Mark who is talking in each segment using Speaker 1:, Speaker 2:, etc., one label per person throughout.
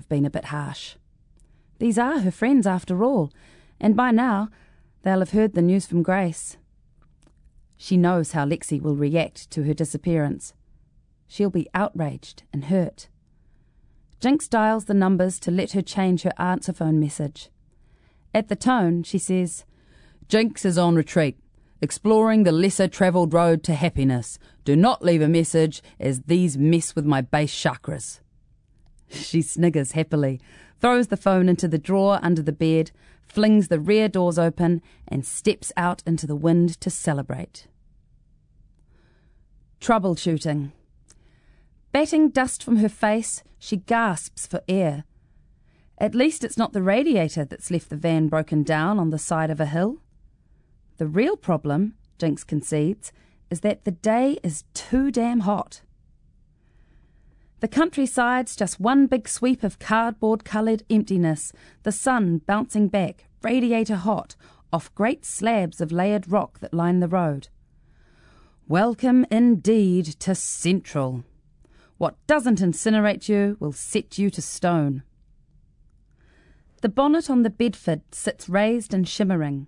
Speaker 1: been a bit harsh. These are her friends after all, and by now they'll have heard the news from Grace. She knows how Lexi will react to her disappearance. She'll be outraged and hurt. Jinx dials the numbers to let her change her answer phone message. At the tone, she says, "Jinx is on retreat, exploring the lesser-travelled road to happiness. Do not leave a message, as these mess with my base chakras." She sniggers happily, throws the phone into the drawer under the bed, flings the rear doors open, and steps out into the wind to celebrate. Troubleshooting. Batting dust from her face, she gasps for air. At least it's not the radiator that's left the van broken down on the side of a hill. The real problem, Jinx concedes, is that the day is too damn hot. The countryside's just one big sweep of cardboard-coloured emptiness, the sun bouncing back, radiator hot, off great slabs of layered rock that line the road. Welcome indeed to Central. What doesn't incinerate you will set you to stone. The bonnet on the Bedford sits raised and shimmering.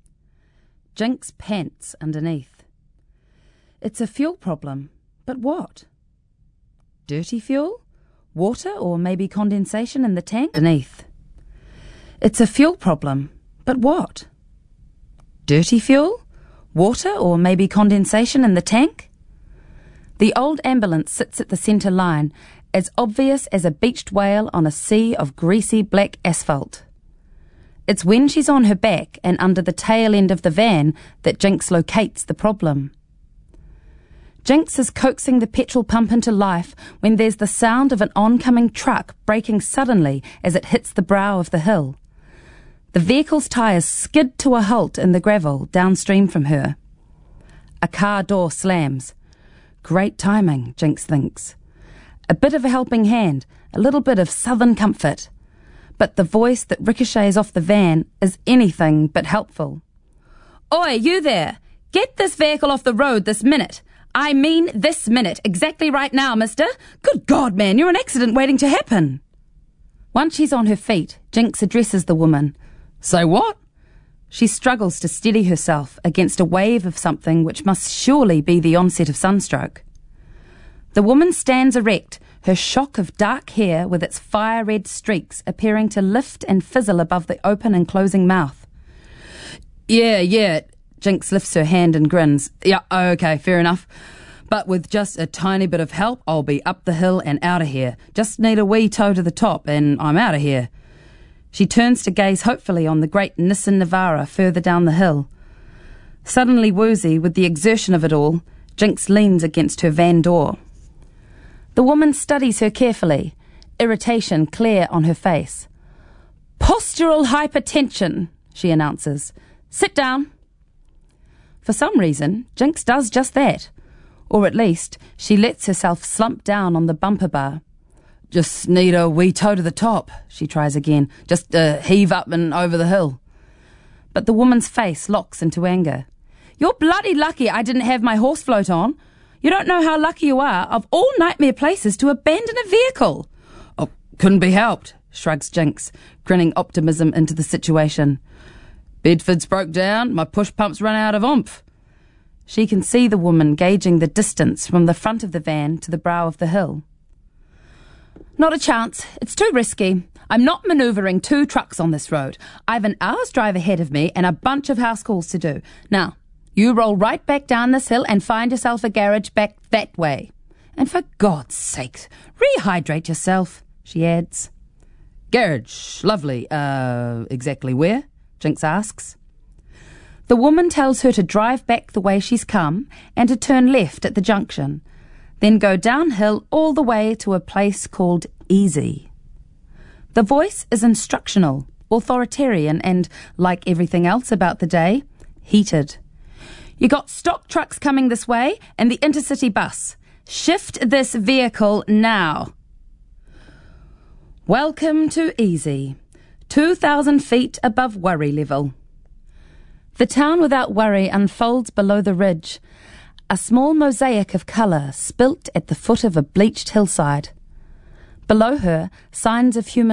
Speaker 1: Jinx pants underneath. It's a fuel problem, but what? Dirty fuel? Water or maybe condensation in the tank? Underneath. It's a fuel problem, but what? Dirty fuel? Water or maybe condensation in the tank? The old ambulance sits at the centre line, as obvious as a beached whale on a sea of greasy black asphalt. It's when she's on her back and under the tail end of the van that Jinx locates the problem. Jinx is coaxing the petrol pump into life when there's the sound of an oncoming truck braking suddenly as it hits the brow of the hill. The vehicle's tyres skid to a halt in the gravel downstream from her. A car door slams. Great timing, Jinx thinks. A bit of a helping hand, a little bit of southern comfort. But the voice that ricochets off the van is anything but helpful. "Oi, you there! Get this vehicle off the road this minute. I mean this minute, exactly right now, mister. Good God, man, you're an accident waiting to happen." Once she's on her feet, Jinx addresses the woman. "Say what?" She struggles to steady herself against a wave of something which must surely be the onset of sunstroke. The woman stands erect, her shock of dark hair with its fire-red streaks appearing to lift and fizzle above the open and closing mouth. Yeah, Jinx lifts her hand and grins. "Yeah, okay, fair enough. But with just a tiny bit of help, I'll be up the hill and out of here. Just need a wee tow to the top and I'm out of here." She turns to gaze hopefully on the great Nissan Navara further down the hill. Suddenly woozy with the exertion of it all, Jinx leans against her van door. The woman studies her carefully, irritation clear on her face. "Postural hypertension," she announces. "Sit down." For some reason, Jinx does just that. Or at least, she lets herself slump down on the bumper bar. "Just need a wee tow to the top," she tries again. "Just heave up and over the hill." But the woman's face locks into anger. "You're bloody lucky I didn't have my horse float on. You don't know how lucky you are, of all nightmare places, to abandon a vehicle." "Oh, couldn't be helped," shrugs Jinx, grinning optimism into the situation. "Bedford's broke down, my push pump's run out of oomph." She can see the woman gauging the distance from the front of the van to the brow of the hill. "Not a chance. It's too risky. I'm not manoeuvring 2 trucks on this road. I've an hour's drive ahead of me and a bunch of house calls to do. Now, you roll right back down this hill and find yourself a garage back that way. And for God's sake, rehydrate yourself," she adds. "Garage, lovely. Exactly where?" Jinx asks. The woman tells her to drive back the way she's come and to turn left at the junction, then go downhill all the way to a place called Easy. The voice is instructional, authoritarian and, like everything else about the day, heated. "You got stock trucks coming this way and the intercity bus. Shift this vehicle now." Welcome to Easy, 2,000 feet above worry level. The town without worry unfolds below the ridge, a small mosaic of colour spilt at the foot of a bleached hillside. Below her, signs of human